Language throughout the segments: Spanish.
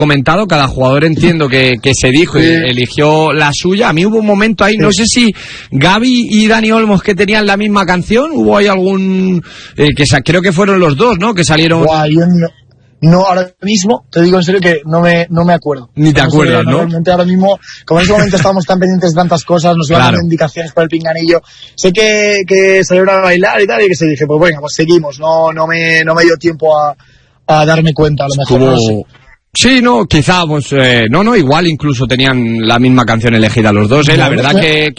comentado, cada jugador entiendo que se dijo y eligió la suya. A mí hubo un momento ahí, no sé si Gaby y Dani Olmos que tenían la misma canción, hubo ahí algún creo que fueron los dos, ¿no? Que salieron. No, ahora mismo, te digo en serio que no me acuerdo. Ni te acuerdas, ¿no? Realmente ahora mismo, como en ese momento estábamos tan pendientes de tantas cosas, nos iban dando indicaciones por el pinganillo. Sé que salieron a bailar y tal, y que se dije, pues venga, pues seguimos. No me dio tiempo a darme cuenta, a lo mejor. No sé. Sí, no, quizá, pues, igual incluso tenían la misma canción elegida los dos, la verdad que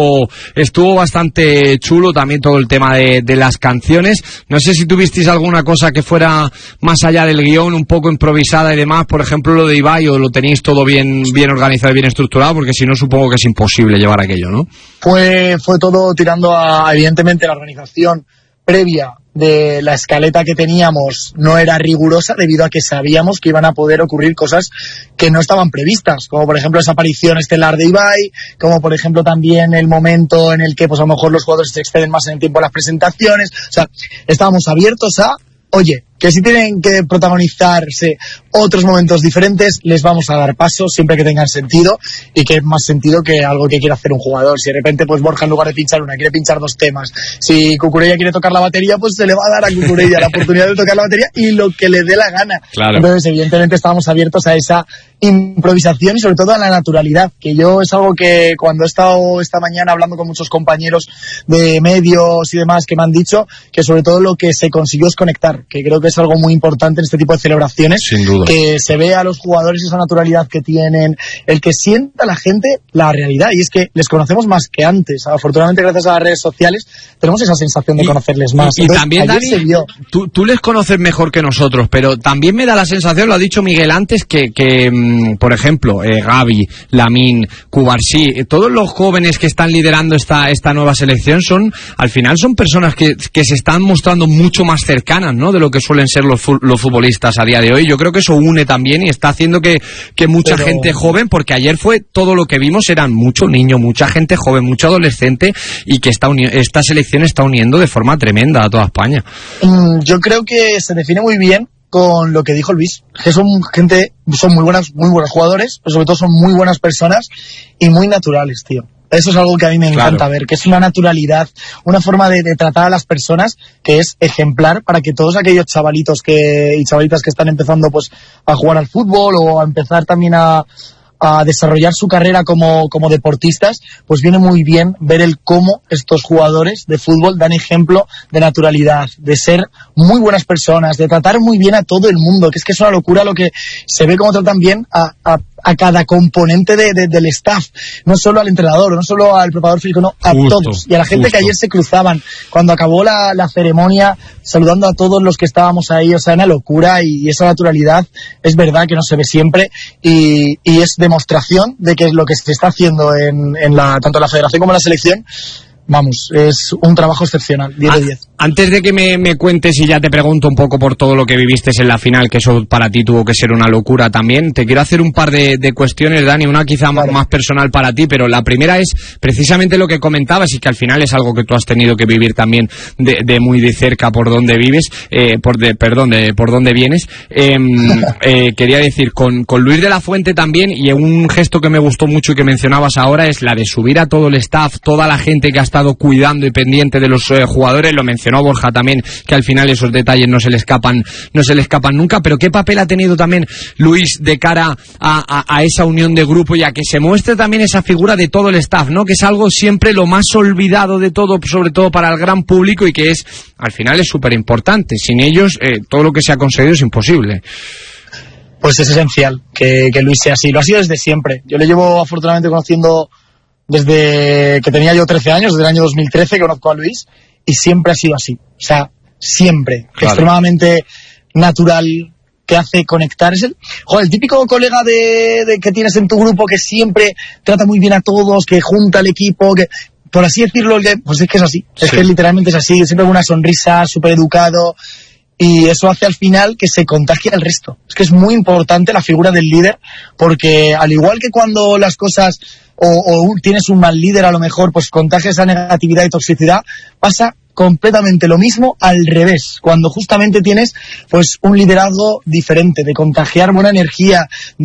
estuvo bastante chulo también todo el tema de las canciones. No sé si tuvisteis alguna cosa que fuera más allá del guión, un poco improvisada y demás, por ejemplo lo de Ibai, o lo tenéis todo bien organizado y bien estructurado, porque si no supongo que es imposible llevar aquello, ¿no? Fue todo tirando a, evidentemente, la organización previa de la escaleta que teníamos no era rigurosa, debido a que sabíamos que iban a poder ocurrir cosas que no estaban previstas, como por ejemplo esa aparición estelar de Ibai, como por ejemplo también el momento en el que pues a lo mejor los jugadores se exceden más en el tiempo de las presentaciones. O sea, estábamos abiertos a, oye, que si tienen que protagonizarse otros momentos diferentes, les vamos a dar paso siempre que tengan sentido, y que es más sentido que algo que quiera hacer un jugador. Si de repente pues Borja, en lugar de pinchar una, quiere pinchar dos temas, si Cucurella quiere tocar la batería, pues se le va a dar a Cucurella la oportunidad de tocar la batería y lo que le dé la gana. Claro. Entonces evidentemente estábamos abiertos a esa improvisación y sobre todo a la naturalidad, que yo es algo que cuando he estado esta mañana hablando con muchos compañeros de medios y demás, que me han dicho que sobre todo lo que se consiguió es conectar, que creo que es algo muy importante en este tipo de celebraciones. Sin duda. Que se vea a los jugadores esa naturalidad que tienen, el que sienta la gente la realidad, y es que les conocemos más que antes. Afortunadamente, gracias a las redes sociales tenemos esa sensación de conocerles más. Y también, Dani, tú les conoces mejor que nosotros, pero también me da la sensación, lo ha dicho Miguel antes, que por ejemplo, Gaby, Lamine, Cubarsí, todos los jóvenes que están liderando esta nueva selección al final son personas que se están mostrando mucho más cercanas, ¿no?, de lo que suelen ser los futbolistas a día de hoy. Yo creo que eso une también y está haciendo que mucha gente joven, porque ayer fue todo lo que vimos, eran mucho niño, mucha gente joven, mucho adolescente, y que esta selección está uniendo de forma tremenda a toda España. Yo creo que se define muy bien con lo que dijo Luis, que son muy buenos jugadores, pero sobre todo son muy buenas personas y muy naturales, tío. Eso es algo que a mí me encanta ver, que es una naturalidad, una forma de tratar a las personas que es ejemplar para que todos aquellos chavalitos y chavalitas que están empezando pues a jugar al fútbol o a empezar también a desarrollar su carrera como deportistas, pues viene muy bien ver cómo estos jugadores de fútbol dan ejemplo de naturalidad, de ser muy buenas personas, de tratar muy bien a todo el mundo, que es una locura lo que se ve, cómo tratan bien a cada componente del staff, no solo al entrenador, no solo al preparador físico, no, a todos, y a la gente que ayer se cruzaban cuando acabó la ceremonia, saludando a todos los que estábamos ahí. O sea, una locura, y esa naturalidad es verdad que no se ve siempre, y es demostración de que lo que se está haciendo tanto en la federación como en la selección, vamos, es un trabajo excepcional, 10 de 10. Antes de que me cuentes, y ya te pregunto un poco por todo lo que viviste en la final, que eso para ti tuvo que ser una locura también, te quiero hacer un par de cuestiones, Dani, una quizá más personal para ti, pero la primera es precisamente lo que comentabas, y que al final es algo que tú has tenido que vivir también de muy de cerca por donde vives, por donde vienes. Quería decir, con Luis de la Fuente también, y un gesto que me gustó mucho y que mencionabas ahora, es la de subir a todo el staff, toda la gente que ha estado cuidando y pendiente de los jugadores. Lo mencionó Borja también, que al final esos detalles no se le escapan nunca. Pero ¿qué papel ha tenido también Luis de cara a esa unión de grupo, y a que se muestre también esa figura de todo el staff, ¿no?, que es algo siempre lo más olvidado de todo, sobre todo para el gran público, y que al final es súper importante? Sin ellos todo lo que se ha conseguido es imposible. Pues es esencial que Luis sea así, lo ha sido desde siempre. Yo le llevo afortunadamente conociendo desde que tenía yo 13 años, desde el año 2013 que conozco a Luis, y siempre ha sido así. O sea, siempre. Claro. Extremadamente natural, que hace conectar. Es el típico colega de que tienes en tu grupo, que siempre trata muy bien a todos, que junta al equipo, que, por así decirlo, pues es que es así. Sí. Es que literalmente es así. Siempre con una sonrisa, súper educado. Y eso hace al final que se contagie al resto. Es que es muy importante la figura del líder, porque al igual que cuando las cosas o tienes un mal líder, a lo mejor pues contagia esa negatividad y toxicidad, pasa completamente lo mismo al revés, cuando justamente tienes pues un liderazgo diferente, de contagiar buena energía,